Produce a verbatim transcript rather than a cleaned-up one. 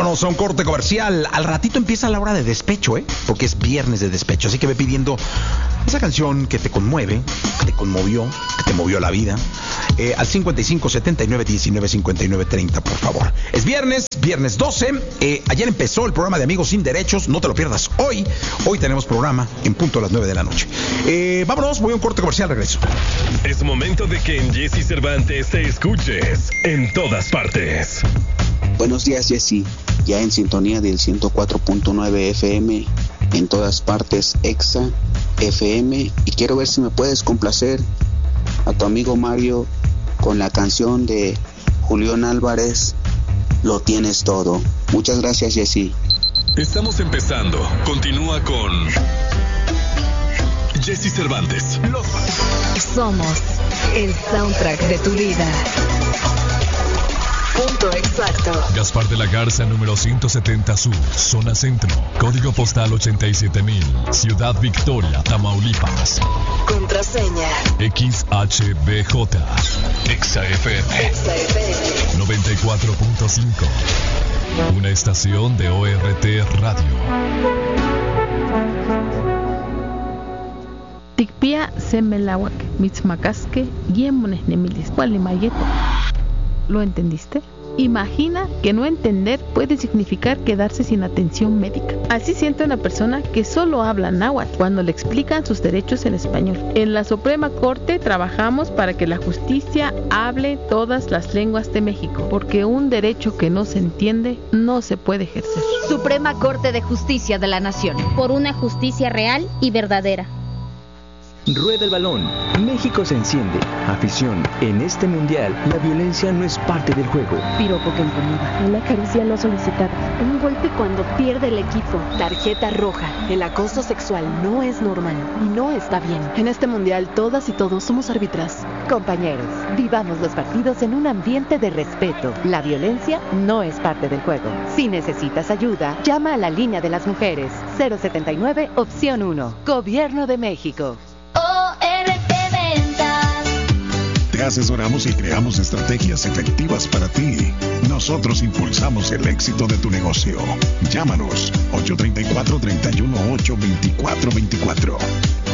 Vámonos a un corte comercial. Al ratito empieza la hora de despecho, ¿eh? Porque es viernes de despecho. Así que ve pidiendo esa canción que te conmueve, que te conmovió, que te movió la vida. Eh, al cincuenta y cinco, setenta y nueve, diecinueve, cincuenta y nueve, treinta, por favor. Es viernes, viernes doce. Eh, ayer empezó el programa de Amigos Sin Derechos. No te lo pierdas hoy. Hoy tenemos programa en punto a las nueve de la noche. Eh, vámonos, voy a un corte comercial, regreso. Es momento de que en Jesse Cervantes te escuches en todas partes. Buenos días, Jesse. Ya en sintonía del ciento cuatro punto nueve F M, en todas partes, Exa F M. Y quiero ver si me puedes complacer a tu amigo Mario con la canción de Julián Álvarez, Lo Tienes Todo. Muchas gracias, Jesse. Estamos empezando. Continúa con Jesse Cervantes. Los... Somos el soundtrack de tu vida. Punto exacto. Gaspar de la Garza, número ciento setenta Sur, zona centro, código postal ochenta y siete mil, Ciudad Victoria, Tamaulipas. Contraseña X H B J, Exa F M, Exa F M noventa y cuatro punto cinco, una estación de O R T Radio. Tikpia semelawak, mitzmakaske, yemones nemilis, cualimayeto. ¿Lo entendiste? Imagina que no entender puede significar quedarse sin atención médica. Así siente una persona que solo habla náhuatl cuando le explican sus derechos en español. En la Suprema Corte trabajamos para que la justicia hable todas las lenguas de México, porque un derecho que no se entiende no se puede ejercer. Suprema Corte de Justicia de la Nación. Por una justicia real y verdadera. Rueda el balón. México se enciende. Afición. En este mundial, la violencia no es parte del juego. Piropo que incomoda. Una caricia no solicitada. Un golpe cuando pierde el equipo. Tarjeta roja. El acoso sexual no es normal y no está bien. En este mundial, todas y todos somos árbitras. Compañeros, vivamos los partidos en un ambiente de respeto. La violencia no es parte del juego. Si necesitas ayuda, llama a la línea de las mujeres. cero setenta y nueve, opción uno. Gobierno de México. Te asesoramos y creamos estrategias efectivas para ti. Nosotros impulsamos el éxito de tu negocio. Llámanos ocho tres cuatro, tres uno ocho, dos cuatro dos cuatro.